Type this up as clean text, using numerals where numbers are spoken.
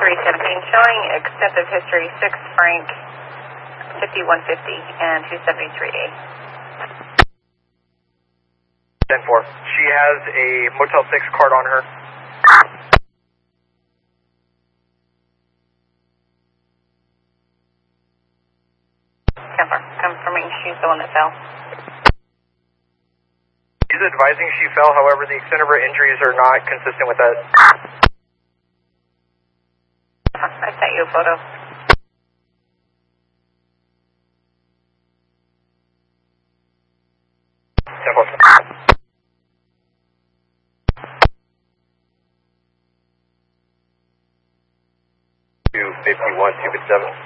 history 17 showing, extensive history 6 Frank 5150 and 273A. 10-4. She has a Motel 6 card on her. Confirming she's the one that fell. She's advising she fell, however, the extent of her injuries are not consistent with that. I sent you a photo. Two 51, 257.